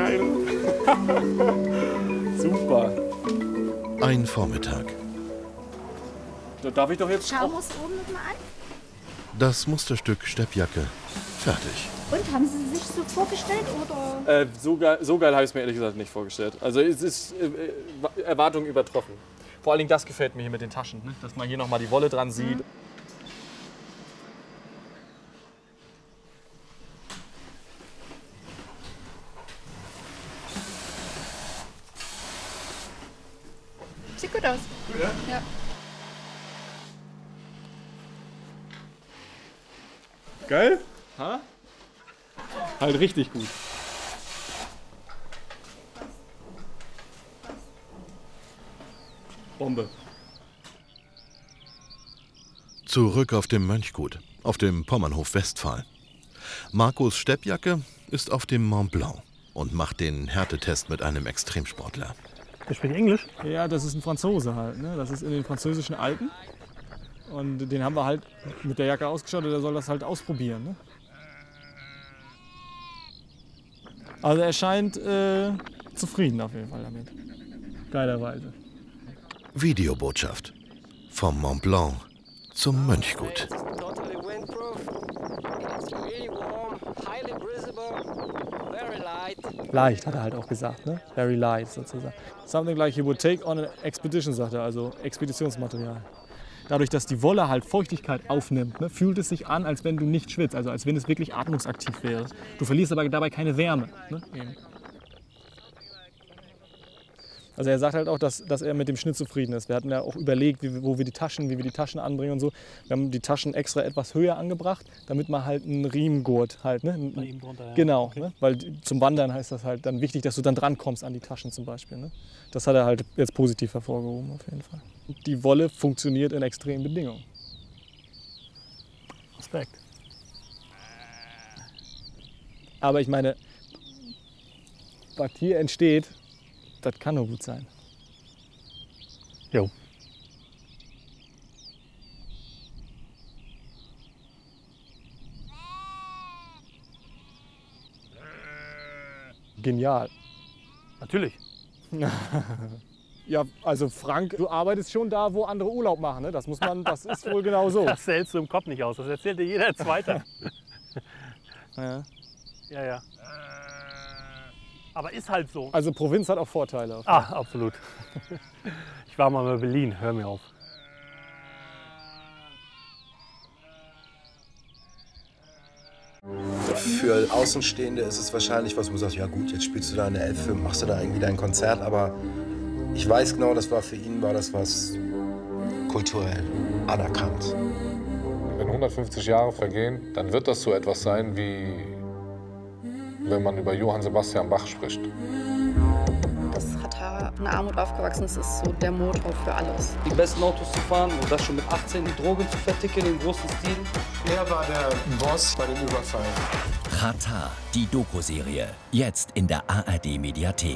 geil. Super. Ein Vormittag. Da darf ich doch jetzt Schauen wir es oben noch mal an. Das Musterstück Steppjacke fertig. Und, haben Sie sich so vorgestellt, oder? So geil habe ich es mir ehrlich gesagt nicht vorgestellt. Also es ist Erwartungen übertroffen. Vor allen Dingen das gefällt mir hier mit den Taschen, ne? Dass man hier nochmal die Wolle dran sieht. Sieht gut aus. Gut, ja? Ja. Geil? Ha? Halt richtig gut. Bombe. Zurück auf dem Mönchgut, auf dem Pommernhof Westphal. Markus Steppjacke ist auf dem Mont Blanc und macht den Härtetest mit einem Extremsportler. Der spricht Englisch? Ja, das ist ein Franzose halt. Ne? Das ist in den französischen Alpen. Und den haben wir halt mit der Jacke ausgestattet und der soll das halt ausprobieren. Ne? Also er scheint zufrieden auf jeden Fall damit. Geilerweise. Videobotschaft. Vom Mont Blanc zum Mönchgut. Leicht, hat er halt auch gesagt, ne? Very light sozusagen. Something like he would take on an expedition, sagt er, also Expeditionsmaterial. Dadurch, dass die Wolle halt Feuchtigkeit aufnimmt, ne, fühlt es sich an, als wenn du nicht schwitzt, also als wenn es wirklich atmungsaktiv wäre. Du verlierst aber dabei keine Wärme. Ne? Also er sagt halt auch, dass er mit dem Schnitt zufrieden ist. Wir hatten ja auch überlegt, wie wir die Taschen anbringen und so. Wir haben die Taschen extra etwas höher angebracht, damit man halt einen Riemengurt halt, ne? Bei ihm drunter, ja. Genau, Okay. ne? Weil zum Wandern heißt das halt dann wichtig, dass du dann drankommst an die Taschen zum Beispiel. Ne? Das hat er halt jetzt positiv hervorgehoben auf jeden Fall. Die Wolle funktioniert in extremen Bedingungen. Respekt. Aber ich meine, was hier entsteht, das kann nur gut sein. Jo. Genial. Natürlich. Ja, also Frank, du arbeitest schon da, wo andere Urlaub machen, ne? Das ist wohl genau so. Das hältst du im Kopf nicht aus. Das erzählt dir jeder Zweite. Ja. Ja, ja. Aber ist halt so. Also Provinz hat auch Vorteile. Ah, absolut. Ich war mal in Berlin, hör mir auf. Für Außenstehende ist es wahrscheinlich was, wo man sagt, ja gut, jetzt spielst du da eine Elfe, machst du da irgendwie dein Konzert, aber ich weiß genau, das war für ihn, war das was kulturell anerkannt. Wenn 150 Jahre vergehen, dann wird das so etwas sein, wie wenn man über Johann Sebastian Bach spricht. Das hat in Armut aufgewachsen, das ist so der Motor für alles. Die besten Autos zu fahren und das schon mit 18, die Drogen zu verticken im großen Stil. Er war der Boss bei dem Überfall. Rata, die Doku-Serie. Jetzt in der ARD-Mediathek.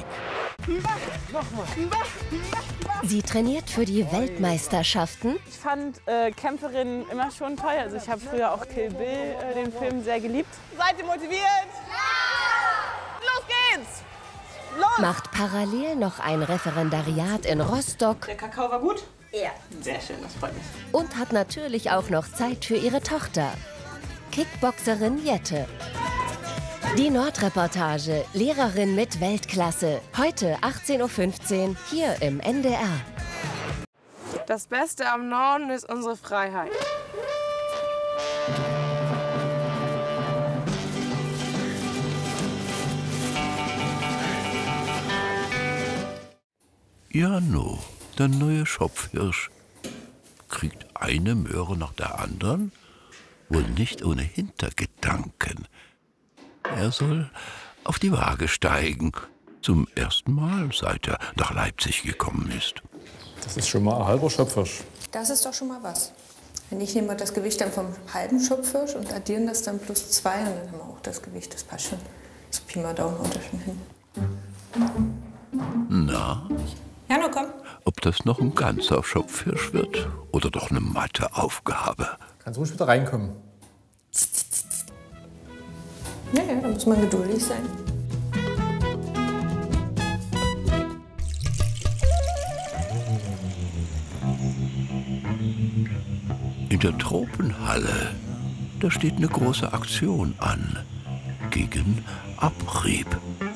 Sie trainiert für die Weltmeisterschaften. Ich fand Kämpferinnen immer schon toll. Also ich habe früher auch Kill Bill, den Film, sehr geliebt. Seid ihr motiviert? Ja! Los geht's! Los! Macht parallel noch ein Referendariat in Rostock. Der Kakao war gut? Ja. Sehr schön, das freut mich. Und hat natürlich auch noch Zeit für ihre Tochter. Kickboxerin Jette. Die Nordreportage, Lehrerin mit Weltklasse. Heute 18:15 Uhr hier im NDR. Das Beste am Norden ist unsere Freiheit. Jano, der neue Schopfhirsch, kriegt eine Möhre nach der anderen, wohl nicht ohne Hintergedanken. Er soll auf die Waage steigen, zum ersten Mal, seit er nach Leipzig gekommen ist. Das ist schon mal ein halber Schopfhirsch. Das ist doch schon mal was. Wenn ich nehme das Gewicht dann vom halben Schopfhirsch und addieren das dann plus 2 und dann haben wir auch das Gewicht, das passt schon. So Pi mal Daumen haut das schon hin. Na, Jano, komm. ob das noch ein ganzer Schopfhirsch wird oder doch eine Matheaufgabe? Kannst ruhig wieder reinkommen. Ja, da muss man geduldig sein. der Tropenhalle, da steht eine große Aktion an. Gegen Abrieb.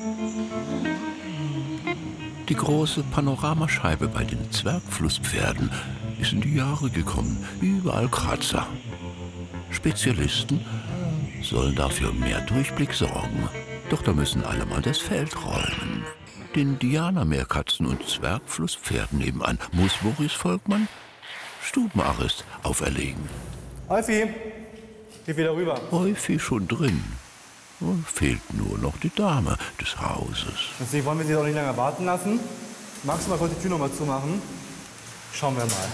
Die große Panoramascheibe bei den Zwergflusspferden ist in die Jahre gekommen. Überall Kratzer. Spezialisten sollen dafür mehr Durchblick sorgen. Doch da müssen alle mal das Feld räumen. Den Diana-Meerkatzen und Zwergflusspferden nebenan muss Boris Volkmann Stubenarrest auferlegen. Häufi, geh wieder rüber. Häufi schon drin. Fehlt nur noch die Dame des Hauses. Deswegen wollen wir Sie doch nicht länger warten lassen. Magst du mal kurz die Tür noch mal zumachen? Schauen wir mal.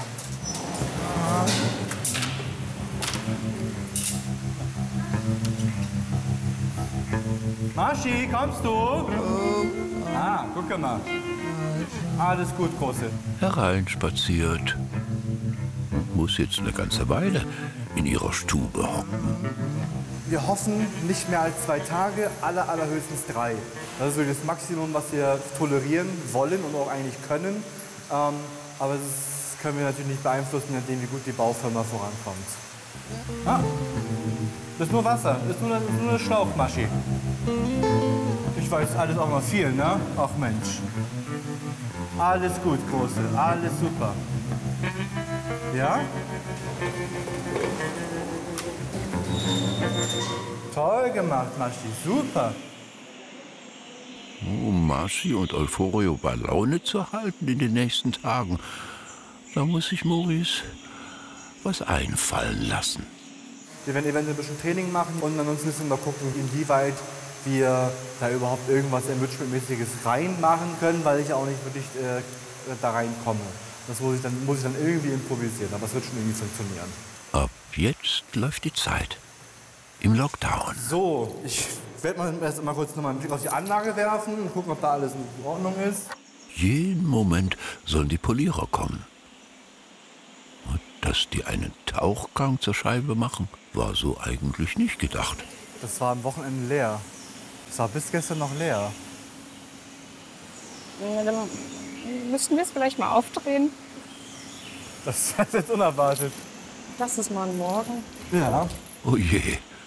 Maschi, kommst du? Ah, guck mal. Alles gut, Große. Hereinspaziert. Muss jetzt eine ganze Weile in ihrer Stube hocken. Wir hoffen nicht mehr als 2 Tage, allerhöchstens 3. Das ist so das Maximum, was wir tolerieren wollen und auch eigentlich können. Aber das können wir natürlich nicht beeinflussen, indem wie gut die Baufirma vorankommt. Ah, das ist nur Wasser, das ist nur eine Schlauchmaschi. Ich weiß, alles auch mal viel, ne? Ach Mensch. Alles gut, Große, alles super. Ja? Toll gemacht, Maschi, super. Um Maschi und Euphorio bei Laune zu halten in den nächsten Tagen, da muss sich Maurice was einfallen lassen. Wir werden eventuell ein bisschen Training machen und ansonsten müssen wir gucken, inwieweit wir da überhaupt irgendwas Enrichment-mäßiges reinmachen können, weil ich ja auch nicht wirklich da reinkomme. Das muss ich dann irgendwie improvisieren, aber es wird schon irgendwie funktionieren. Ab jetzt läuft die Zeit. Im Lockdown. So, ich werde mal kurz noch mal einen Blick auf die Anlage werfen und gucken, ob da alles in Ordnung ist. Jeden Moment sollen die Polierer kommen. Und dass die einen Tauchgang zur Scheibe machen, war so eigentlich nicht gedacht. Das war am Wochenende leer. Das war bis gestern noch leer. Dann müssten wir es vielleicht mal aufdrehen. Das ist jetzt unerwartet. Lass es mal morgen. Ja. Oh je.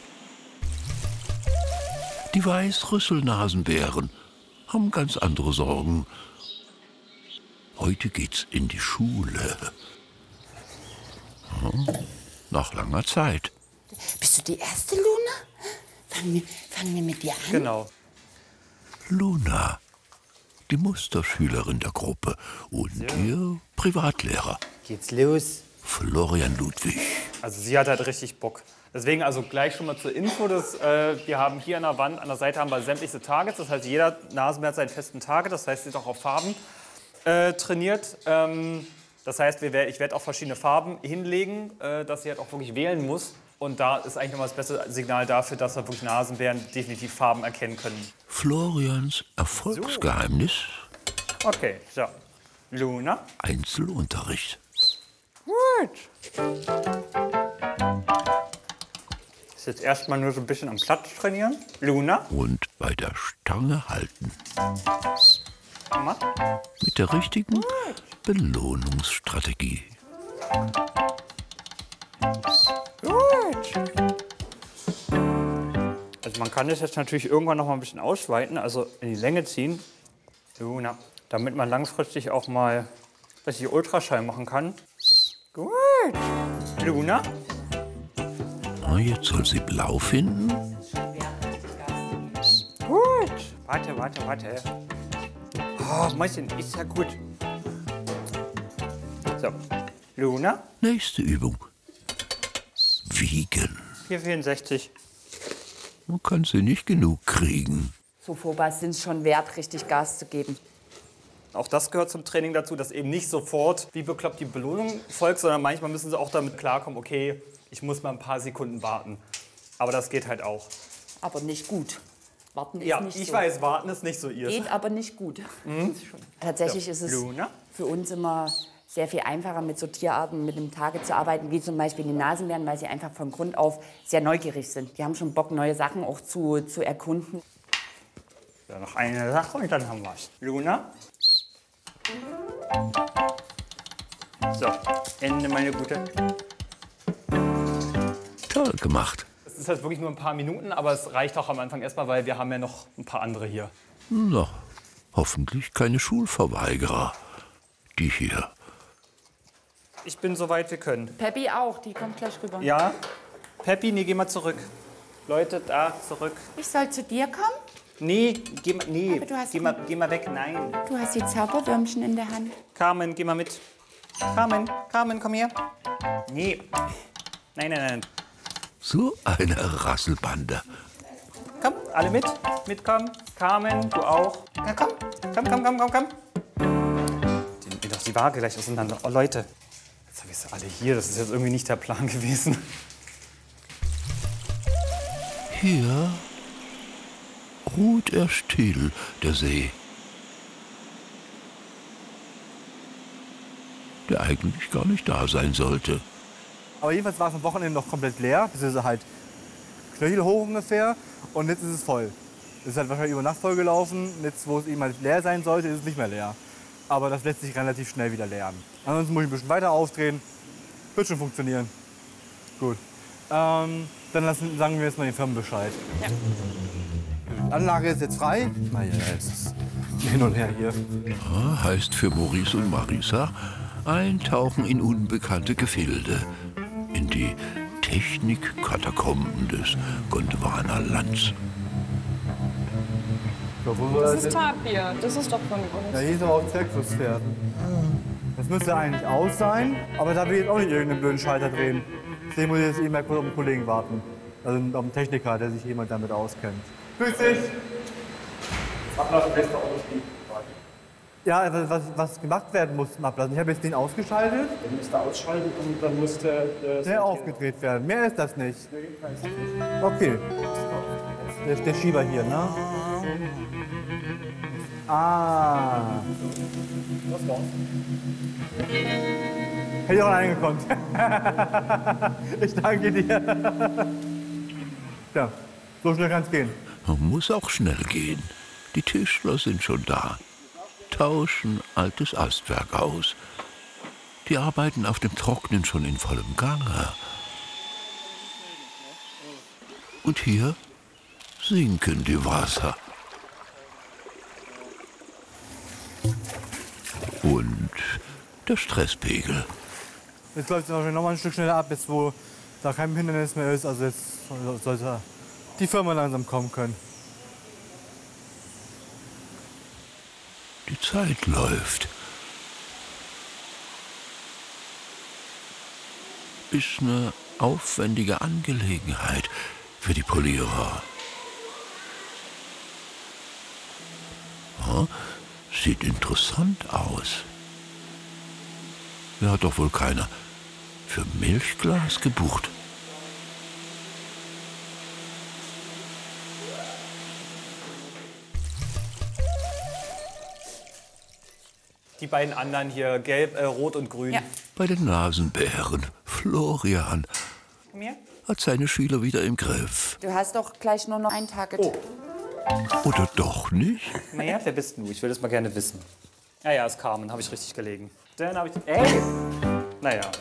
Die Weißrüsselnasenbären haben ganz andere Sorgen. Heute geht's in die Schule. Nach langer Zeit. Bist du die erste, Luna? Fangen wir mit dir an? Genau. Luna, die Musterschülerin der Gruppe und ihr Privatlehrer. Geht's los? Florian Ludwig. Also sie hat halt richtig Bock. Deswegen also gleich schon mal zur Info, dass, wir haben hier an der Wand, an der Seite haben wir sämtliche Targets. Das heißt, jeder Nasenbär hat seinen festen Target. Das heißt, sie ist auch auf Farben trainiert. Das heißt, ich werde auch verschiedene Farben hinlegen, dass sie halt auch wirklich wählen muss. Und da ist eigentlich nochmal das beste Signal dafür, dass wir wirklich Nasenbären definitiv Farben erkennen können. Florians Erfolgsgeheimnis? So. Okay, so. Luna? Einzelunterricht. Gut. Ist jetzt erstmal nur so ein bisschen am Platz trainieren. Luna? Und bei der Stange halten. Mama? Mit der richtigen Belohnungsstrategie. Gut. Also man kann das jetzt natürlich irgendwann noch mal ein bisschen ausweiten, also in die Länge ziehen. Luna. Damit man langfristig auch mal richtig Ultraschall machen kann. Gut. Luna? Jetzt soll sie blau finden. Gut. Warte. Oh, Mäuschen, ist ja gut. So. Luna? Nächste Übung. Wiegen. 4,64. Man kann sie nicht genug kriegen. So Phobas sind es schon wert, richtig Gas zu geben. Auch das gehört zum Training dazu, dass eben nicht sofort wie bekloppt die Belohnung folgt, sondern manchmal müssen sie auch damit klarkommen, okay, ich muss mal ein paar Sekunden warten. Aber das geht halt auch. Aber nicht gut. Warten ist ja, nicht so. Ich weiß, warten ist nicht so ihr. Geht aber nicht gut. Tatsächlich ist es für uns immer sehr viel einfacher, mit so Tierarten mit einem Target zu arbeiten, wie zum Beispiel die Nasenbären, weil sie einfach von Grund auf sehr neugierig sind. Die haben schon Bock, neue Sachen auch zu erkunden. Ja, noch eine Sache und dann haben wir's. Luna? So, Ende, meine Gute. Toll gemacht. Es ist halt wirklich nur ein paar Minuten, aber es reicht auch am Anfang erstmal, weil wir haben ja noch ein paar andere hier. Na, hoffentlich keine Schulverweigerer. Die hier. Ich bin soweit wir können. Peppi auch, die kommt gleich rüber. Ja? Peppi, nee, geh mal zurück. Leute, da, zurück. Ich soll zu dir kommen? Nee, geh mal weg, nein. Du hast die Zauberwürmchen in der Hand. Carmen, geh mal mit. Carmen, komm her. Nee. Nein. So eine Rasselbande. Komm, alle mitkommen. Carmen, du auch. Ja, komm. Nehmen doch die Waage gleich auseinander. Oh, Leute. Jetzt habe ich sie alle hier. Das ist jetzt irgendwie nicht der Plan gewesen. Hier ruht er still, der See. Der eigentlich gar nicht da sein sollte. Aber jedenfalls war es am Wochenende noch komplett leer. Das ist halt knöchelhoch ungefähr. Und jetzt ist es voll. Es ist halt wahrscheinlich über Nacht voll gelaufen. Jetzt, wo es eben halt leer sein sollte, ist es nicht mehr leer. Aber das lässt sich relativ schnell wieder leeren. Ansonsten muss ich ein bisschen weiter aufdrehen. Wird schon funktionieren. Gut. Dann sagen wir jetzt mal den Firmen Bescheid. Ja. Die Anlage ist jetzt frei. Naja, es ist hin und her hier. Ja, heißt für Maurice und Marisa eintauchen in unbekannte Gefilde. In die Technikkatakomben des Gondwana-Lands. Das ist Tapir. Das ist doch von uns. Ja, hier ist aber auch Zirkuspferden. Das müsste eigentlich aus sein, aber da will ich jetzt auch nicht irgendeinen blöden Schalter drehen. Deswegen muss ich jetzt eben mal kurz auf den Kollegen warten. Also auf einen Techniker, der sich jemand damit auskennt. Grüß dich! Ablassen lässt auch nicht. Ja, was gemacht werden muss im Ablassen. Ich habe jetzt den ausgeschaltet. Den müsst ihr ausschalten und dann muss der aufgedreht werden. Mehr ist das nicht. Okay. Der Schieber hier, ne? Ah. Was war's? Hätte ich auch reingekommen. Ich danke dir. Ja, so schnell kann es gehen. Muss auch schnell gehen. Die Tischler sind schon da. Tauschen altes Astwerk aus. Die arbeiten auf dem Trocknen schon in vollem Gange. Und hier sinken die Wasser. Und der Stresspegel. Jetzt läuft es wahrscheinlich noch mal ein Stück schneller ab, jetzt wo da kein Hindernis mehr ist. Also jetzt sollte die Firma langsam kommen können. Die Zeit läuft. Ist eine aufwendige Angelegenheit für die Polierer. Ja, sieht interessant aus. Ja, hat doch wohl keiner für Milchglas gebucht. Die beiden anderen hier, gelb, rot und grün. Ja. Bei den Nasenbären, Florian, Komm her. hat seine Schüler wieder im Griff. Du hast doch gleich nur noch ein Target. Oh. Oder doch nicht? Naja, wer bist du? Ich will das mal gerne wissen. Ja, ist Carmen, habe ich richtig gelegen. Dann habe ich... Ey! Naja.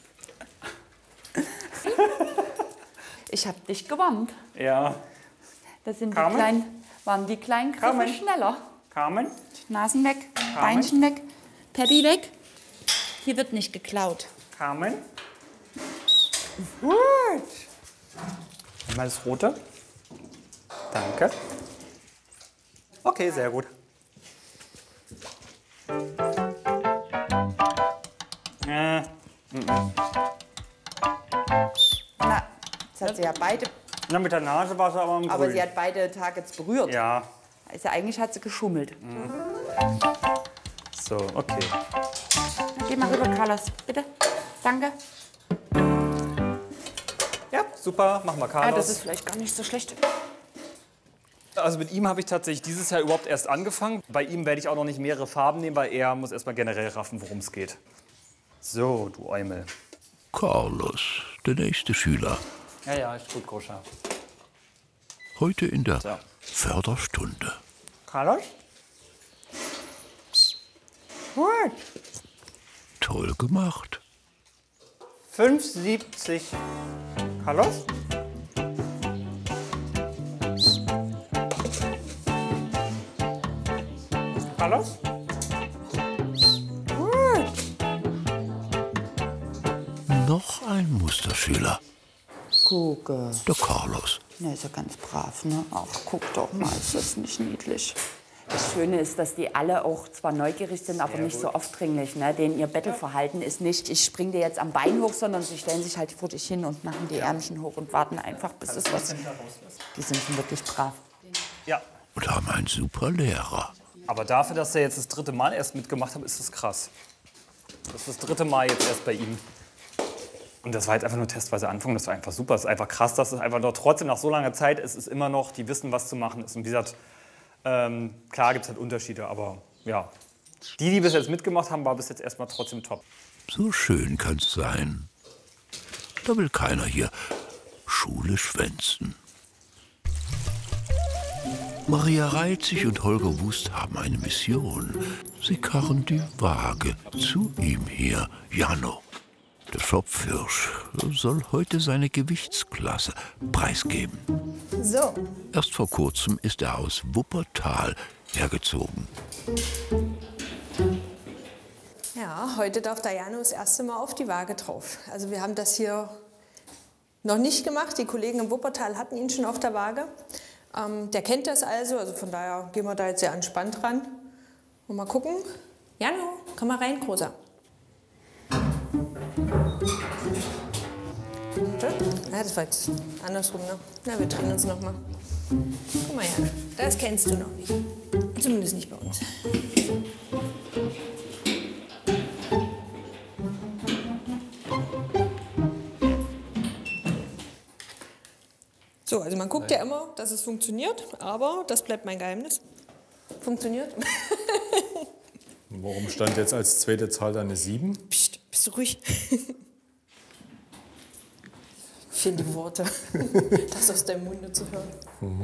Ich habe dich gewarnt. Ja. Das sind Carmen? waren die kleinen Griffe Carmen? schneller. Carmen? Nasen weg, Beinchen weg, Peppi weg. Hier wird nicht geklaut. Carmen? Gut. Einmal das Rote. Danke. Okay, sehr gut. Na, jetzt hat sie ja beide. Na, mit der Nase war sie aber im Aber Grün. sie hat beide Targets berührt. Ja. Also eigentlich hat sie geschummelt. So, okay. Na, geh mal rüber, Carlos. Bitte. Danke. Ja, super. Machen wir Carlos. Das ist vielleicht gar nicht so schlecht. Also mit ihm habe ich tatsächlich dieses Jahr überhaupt erst angefangen. Bei ihm werde ich auch noch nicht mehrere Farben nehmen, weil er muss erst mal generell raffen, worum es geht. So, du Eumel. Carlos, der nächste Schüler. Ja, ist gut, Groscha. Heute in der Förderstunde. Carlos? Gut. Toll gemacht. 5,70. Carlos? Carlos? Noch ein Musterschüler. Gucke. Der Carlos. Na, ist ja ganz brav, ne? Ach, guck doch mal, ist das nicht niedlich? Das Schöne ist, dass die alle auch zwar neugierig sind, aber nicht so aufdringlich. Ne? Denen ihr Bettelverhalten ist nicht, ich spring dir jetzt am Bein hoch, sondern sie stellen sich halt vor dich hin und machen die Ärmchen hoch und warten einfach, bis es was... Die sind schon wirklich brav. Ja. Und haben einen super Lehrer. Aber dafür, dass er jetzt das 3. Mal erst mitgemacht hat, ist das krass. Das ist das 3. Mal jetzt erst bei ihm. Und das war jetzt einfach nur testweise Anfang, das war einfach super. Es ist einfach krass, dass es einfach noch trotzdem nach so langer Zeit, es ist immer noch, die wissen, was zu machen ist. Und wie gesagt, klar gibt es halt Unterschiede, aber ja. Die bis jetzt mitgemacht haben, war bis jetzt erstmal trotzdem top. So schön kann's sein. Da will keiner hier Schule schwänzen. Maria Reitzig und Holger Wust haben eine Mission. Sie karren die Waage zu ihm hier, Jano. Der Schopfhirsch soll heute seine Gewichtsklasse preisgeben. So. Erst vor kurzem ist er aus Wuppertal hergezogen. Ja, heute darf der Jano das erste Mal auf die Waage drauf. Also wir haben das hier noch nicht gemacht. Die Kollegen im Wuppertal hatten ihn schon auf der Waage. Der kennt das also von daher gehen wir da jetzt sehr entspannt ran. Und mal gucken. Jano, komm mal rein, Großer. Ja, das war jetzt andersrum, ne? Na, wir drehen uns noch mal. Guck mal, Jano, das kennst du noch nicht. Zumindest nicht bei uns. So, also man guckt ja immer, dass es funktioniert, aber das bleibt mein Geheimnis. Funktioniert. Warum stand jetzt als zweite Zahl eine 7? Psst, bist du ruhig? Fehlen die Worte, das aus deinem Munde zu hören.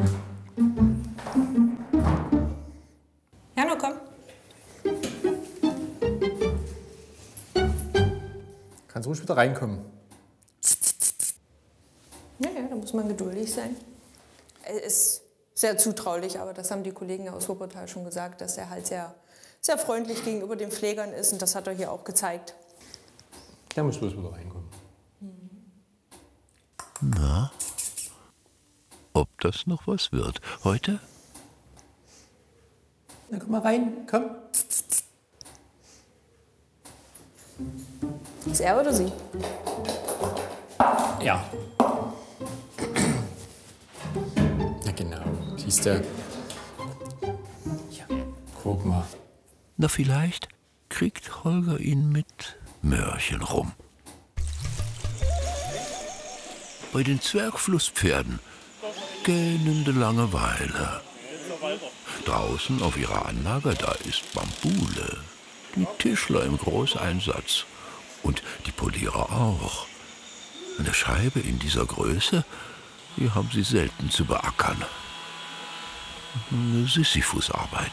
Jano, komm. Kannst ruhig wieder reinkommen. Ja, da muss man geduldig sein. Er ist sehr zutraulich, aber das haben die Kollegen aus Wuppertal schon gesagt, dass er halt sehr, sehr freundlich gegenüber den Pflegern ist und das hat er hier auch gezeigt. Da muss bloß wieder reinkommen. Na, ob das noch was wird? Heute? Na, komm mal rein, komm. Ist er oder sie? Ja. Na genau, siehst du. Ja, guck mal. Na, vielleicht kriegt Holger ihn mit Mörchen rum. Bei den Zwergflusspferden gähnende Langeweile. Draußen auf ihrer Anlage, da ist Bambule. Die Tischler im Großeinsatz. Und die Polierer auch. Eine Scheibe in dieser Größe, die haben sie selten zu beackern. Eine Sisyphusarbeit.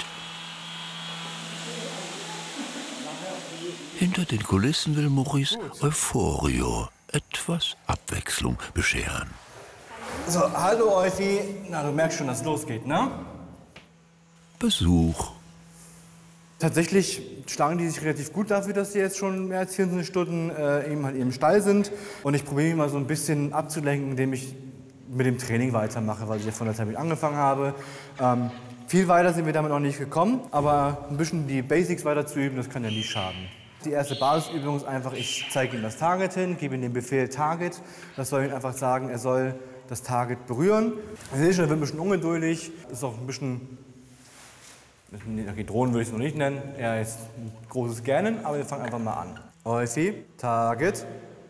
Hinter den Kulissen will Maurice Euphorio etwas Abwechslung bescheren. So, hallo Eufi. Na, du merkst schon, dass es losgeht, ne? Besuch. Tatsächlich schlagen die sich relativ gut dafür, dass sie jetzt schon mehr als 24 Stunden eben halt im Stall sind. Und ich probiere mich mal so ein bisschen abzulenken, indem ich mit dem Training weitermache, weil ich ja von der Zeit mit angefangen habe. Viel weiter sind wir damit noch nicht gekommen, aber ein bisschen die Basics weiter zu üben, das kann ja nie schaden. Die erste Basisübung ist einfach, ich zeige ihm das Target hin, gebe ihm den Befehl Target. Das soll ihm einfach sagen, er soll das Target berühren. Ich sehe schon, er wird ein bisschen ungeduldig, ist auch ein bisschen, okay, Drohnen würde ich es noch nicht nennen, er ist ein großes Gähnen, aber wir fangen einfach mal an. Eufi, Target.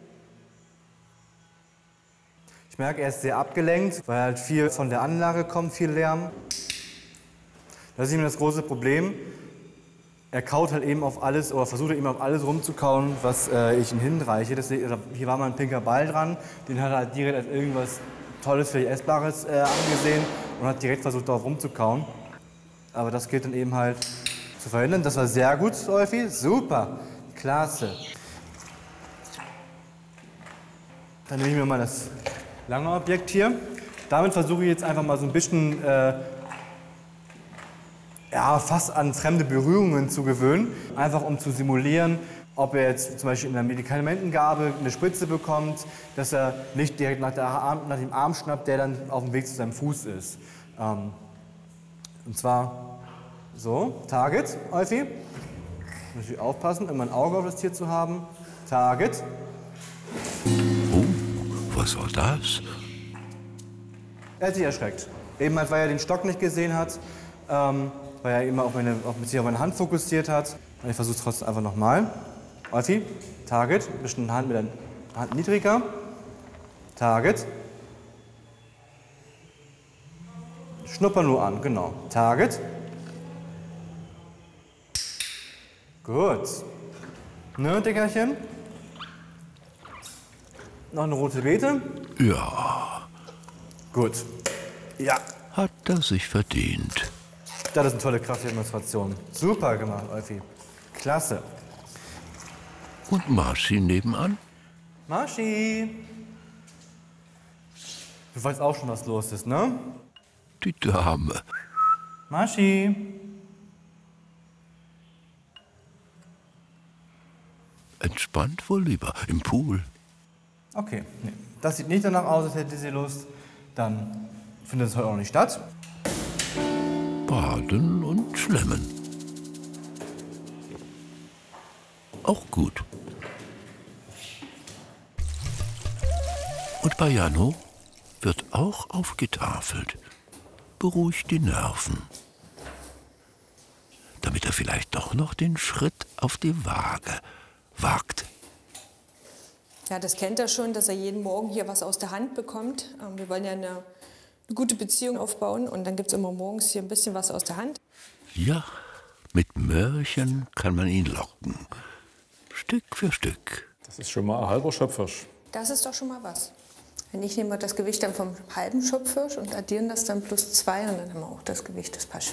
Ich merke, er ist sehr abgelenkt, weil halt viel von der Anlage kommt, viel Lärm. Das ist eben das große Problem. Er kaut halt eben auf alles oder versucht eben auf alles rumzukauen, was ich ihm hinreiche. Hier war mal ein pinker Ball dran, den hat er halt direkt als irgendwas Tolles, vielleicht Essbares angesehen und hat direkt versucht, darauf rumzukauen. Aber das geht dann eben halt zu verhindern. Das war sehr gut, Eufi. Super, klasse. Dann nehme ich mir mal das Lange Objekt hier. Damit versuche ich jetzt einfach mal so ein bisschen ja, fast an fremde Berührungen zu gewöhnen. Einfach um zu simulieren, ob er jetzt zum Beispiel in der Medikamentengabe eine Spritze bekommt, dass er nicht direkt nach dem Arm schnappt, der dann auf dem Weg zu seinem Fuß ist. Und zwar so, Target, Euphi. Natürlich aufpassen, immer ein Auge auf das Tier zu haben. Target. Oh, was war das? Er hat sich erschreckt. Eben halt, weil er den Stock nicht gesehen hat, weil er immer auf meine Hand fokussiert hat. Und ich versuche es trotzdem einfach nochmal. Euphi, Target, ein bisschen Hand mit der Hand niedriger. Target. Schnupper nur an, genau. Target. Gut. Ne, Dickerchen? Noch eine rote Beete? Ja. Gut. Ja. Hat er sich verdient. Das ist eine tolle Kraftdemonstration. Super gemacht, Euphi. Klasse. Und Marschi nebenan? Marschi! Du weißt auch schon, was los ist, ne? Die Dame. Marschi! Entspannt wohl lieber, im Pool. Okay, nee. Das sieht nicht danach aus, als hätte sie Lust. Dann findet es heute auch nicht statt. Baden und Schlemmen. Auch gut. Und bei Jano wird auch aufgetafelt. Beruhigt die Nerven. Damit er vielleicht doch noch den Schritt auf die Waage wagt. Ja, das kennt er schon, dass er jeden Morgen hier was aus der Hand bekommt. Wir wollen ja eine gute Beziehung aufbauen und dann gibt es immer morgens hier ein bisschen was aus der Hand. Ja, mit Möhrchen kann man ihn locken. Stück für Stück. Das ist schon mal ein halber Schöpffisch. Das ist doch schon mal was. Ich nehme das Gewicht dann vom halben Schöpffisch und addieren das dann +2 und dann haben wir auch das Gewicht, das passt.